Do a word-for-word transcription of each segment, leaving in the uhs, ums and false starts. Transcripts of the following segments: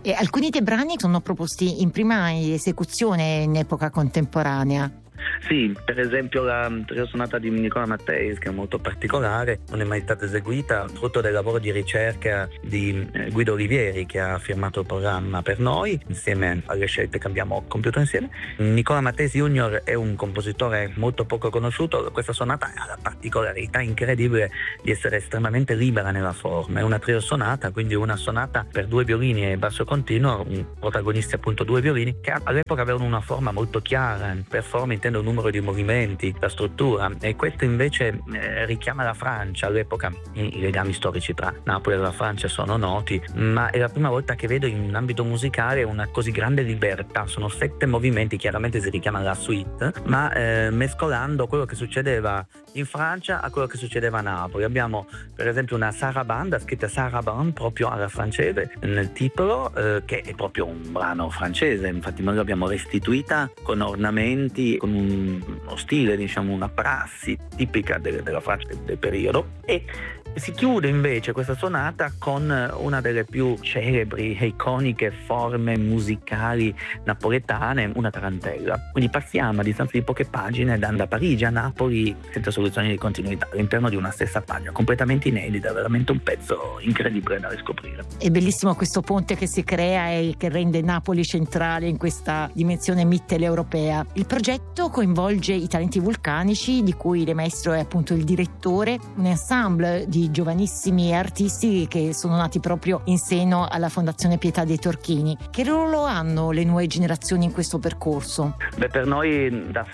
E alcuni dei brani sono proposti in prima esecuzione in epoca contemporanea. Sì, per esempio la trio sonata di Nicola Matteis, che è molto particolare, non è mai stata eseguita, frutto del lavoro di ricerca di Guido Olivieri, che ha firmato il programma per noi, insieme alle scelte che abbiamo compiuto insieme. Nicola Matteis Junior è un compositore molto poco conosciuto. Questa sonata ha la particolarità incredibile di essere estremamente libera nella forma. È una trio sonata, quindi una sonata per due violini e basso continuo, un protagonisti appunto due violini, che all'epoca avevano una forma molto chiara. Per forma intendo un numero di movimenti, la struttura, e questo invece eh, richiama la Francia. All'epoca i, i legami storici tra Napoli e la Francia sono noti, ma è la prima volta che vedo in ambito musicale una così grande libertà. Sono sette movimenti, chiaramente si richiama la suite, ma eh, mescolando quello che succedeva in Francia a quello che succedeva a Napoli. Abbiamo per esempio una sarabande, scritta sarabande proprio alla francese nel titolo, eh, che è proprio un brano francese, infatti noi l'abbiamo restituita con ornamenti, con un uno stile, diciamo una prassi tipica de- della Francia del, del periodo, e si chiude invece questa sonata con una delle più celebri e iconiche forme musicali napoletane, una tarantella. Quindi passiamo a distanza di poche pagine da, da Parigi a Napoli senza soluzione di continuità all'interno di una stessa pagina, completamente inedita, veramente un pezzo incredibile da riscoprire. È bellissimo questo ponte che si crea e che rende Napoli centrale in questa dimensione mitteleuropea. Il progetto coinvolge i talenti vulcanici, di cui il maestro è appunto il direttore, un ensemble di giovanissimi artisti che sono nati proprio in seno alla Fondazione Pietà dei Torchini. Che ruolo hanno le nuove generazioni in questo percorso? Beh, per noi da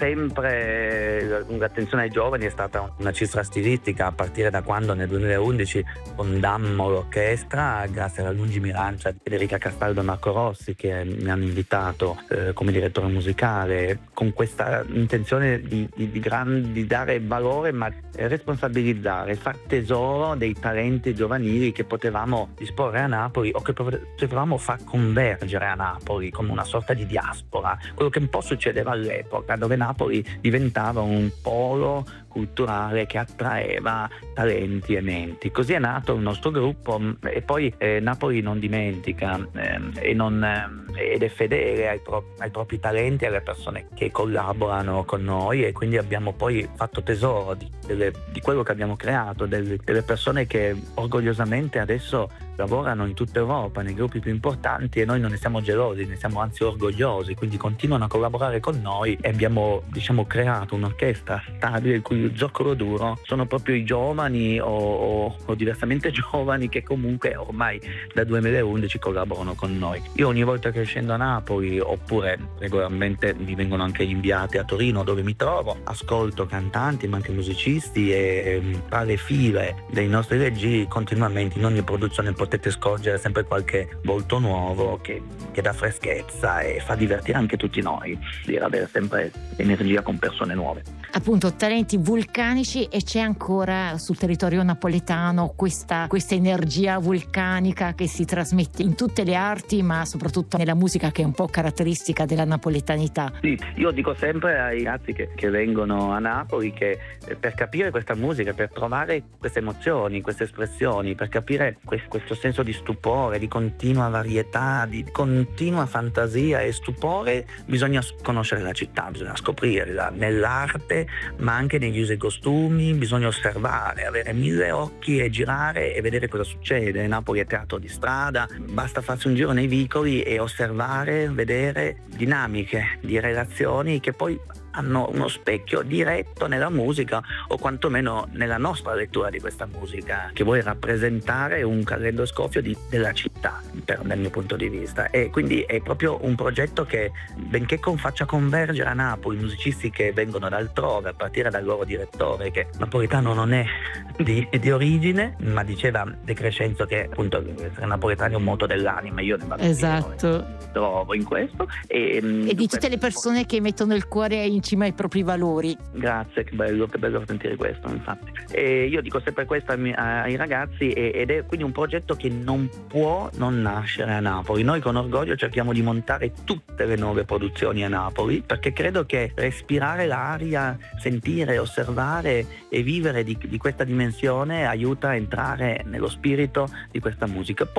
sempre l'attenzione ai giovani è stata una cifra stilistica, a partire da quando nel duemilaundici fondammo l'orchestra grazie alla lungimiranza di Federica Castaldo e Marco Rossi, che mi hanno invitato eh, come direttore musicale, con questa intenzione di, di, di, gran, di dare valore, ma responsabilizzare, far tesoro dei talenti giovanili che potevamo disporre a Napoli o che potevamo far convergere a Napoli come una sorta di diaspora, quello che un po' succedeva all'epoca, dove Napoli diventava un polo culturale che attraeva talenti e menti. Così è nato il nostro gruppo, e poi eh, Napoli non dimentica eh, e non, eh, ed è fedele ai, pro- ai propri talenti e alle persone che collaborano con noi, e quindi abbiamo poi fatto tesoro di, delle, di quello che abbiamo creato, delle, delle persone che orgogliosamente adesso lavorano in tutta Europa, nei gruppi più importanti, e noi non ne siamo gelosi, ne siamo anzi orgogliosi, quindi continuano a collaborare con noi, e abbiamo diciamo creato un'orchestra stabile il cui zoccolo duro sono proprio i giovani o, o, o diversamente giovani che comunque ormai dal duemilaundici collaborano con noi. Io ogni volta che scendo a Napoli, oppure regolarmente mi vengono anche inviati a Torino dove mi trovo, ascolto cantanti ma anche musicisti, e tra le file dei nostri reggi continuamente in ogni produzione potete scorgere sempre qualche volto nuovo che, che dà freschezza e fa divertire anche tutti noi, di avere sempre energia con persone nuove. Appunto, talenti vulcanici, e c'è ancora sul territorio napoletano questa, questa energia vulcanica che si trasmette in tutte le arti, ma soprattutto nella musica, che è un po' caratteristica della napoletanità. Sì, io dico sempre ai ragazzi che, che vengono a Napoli che eh, per capire questa musica, per trovare queste emozioni, queste espressioni, per capire que- questo senso di stupore, di continua varietà, di continua fantasia e stupore, bisogna conoscere la città, bisogna scoprirla nell'arte, ma anche negli usi e costumi. Bisogna osservare, avere mille occhi e girare e vedere cosa succede. Napoli è teatro di strada, basta farsi un giro nei vicoli e osservare, vedere dinamiche di relazioni che poi hanno uno specchio diretto nella musica, o quantomeno nella nostra lettura di questa musica, che vuole rappresentare un caleidoscopio di, della città, per, dal mio punto di vista. E quindi è proprio un progetto che, benché con, faccia convergere a Napoli musicisti che vengono da altrove, a partire dal loro direttore, che napoletano non è di, di origine, ma diceva De Crescenzo che appunto essere napoletano è un moto dell'anima. Io ne bambino, esatto, mi trovo in questo, e, e di tutte le persone che mettono il cuore in cima ai propri valori. Grazie, che bello, che bello sentire questo, infatti. E io dico sempre questo ai, ai ragazzi, ed è quindi un progetto che non può non nascere a Napoli. Noi con orgoglio cerchiamo di montare tutte le nuove produzioni a Napoli, perché credo che respirare l'aria, sentire, osservare e vivere di, di questa dimensione aiuta a entrare nello spirito di questa musica. Poi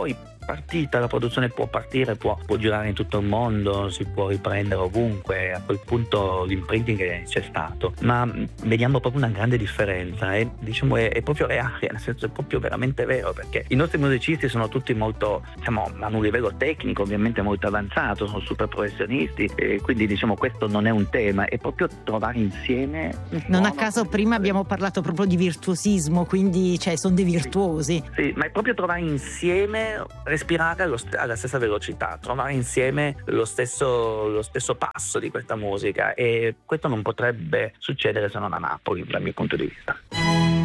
partita, la produzione può partire, può, può girare in tutto il mondo, si può riprendere ovunque, a quel punto l'imprinting c'è stato, ma vediamo proprio una grande differenza e diciamo è, è proprio reale, nel senso è proprio veramente vero, perché i nostri musicisti sono tutti molto, diciamo, hanno un livello tecnico ovviamente molto avanzato, sono super professionisti e quindi diciamo questo non è un tema, è proprio trovare insieme un non a suono. caso prima abbiamo parlato proprio di virtuosismo, quindi cioè sono dei virtuosi. Sì, sì, ma è proprio trovare insieme, respirare allo st- alla stessa velocità, trovare insieme lo stesso, lo stesso passo di questa musica, e questo non potrebbe succedere se non a Napoli dal mio punto di vista.